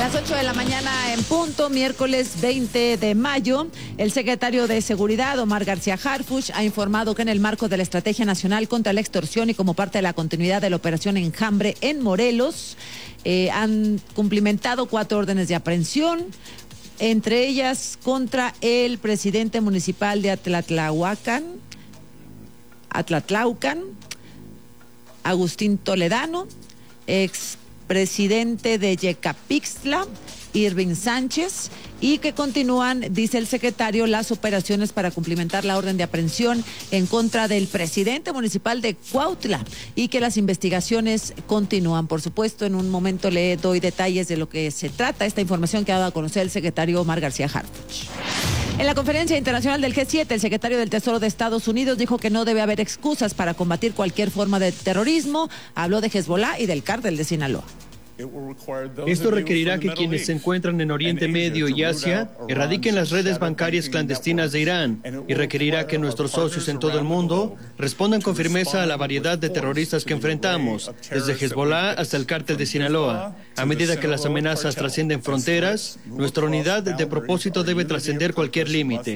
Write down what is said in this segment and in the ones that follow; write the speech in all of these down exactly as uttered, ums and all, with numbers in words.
Las ocho de la mañana en punto, miércoles veinte de mayo, el secretario de Seguridad, Omar García Harfuch, ha informado que en el marco de la Estrategia Nacional contra la Extorsión y como parte de la continuidad de la Operación Enjambre en Morelos, eh, han cumplimentado cuatro órdenes de aprehensión, entre ellas contra el presidente municipal de Atlatlahuacan, Atlatlaucan, Agustín Toledano, ex presidente de Yecapixtla, Irving Sánchez, y que continúan, dice el secretario, las operaciones para cumplimentar la orden de aprehensión en contra del presidente municipal de Cuautla y que las investigaciones continúan. Por supuesto, en un momento le doy detalles de lo que se trata, esta información que ha dado a conocer el secretario Omar García Harfuch. En la conferencia internacional del G siete, el secretario del Tesoro de Estados Unidos dijo que no debe haber excusas para combatir cualquier forma de terrorismo. Habló de Hezbollah y del cártel de Sinaloa. Esto requerirá que quienes se encuentran en Oriente Medio y Asia erradiquen las redes bancarias clandestinas de Irán y requerirá que nuestros socios en todo el mundo respondan con firmeza a la variedad de terroristas que enfrentamos, desde Hezbollah hasta el cártel de Sinaloa. A medida que las amenazas trascienden fronteras, nuestra unidad de propósito debe trascender cualquier límite.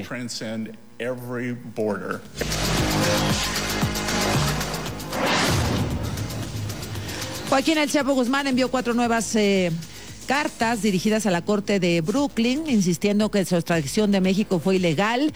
Joaquín El Chapo Guzmán envió cuatro nuevas eh, cartas dirigidas a la Corte de Brooklyn, insistiendo que su extradición de México fue ilegal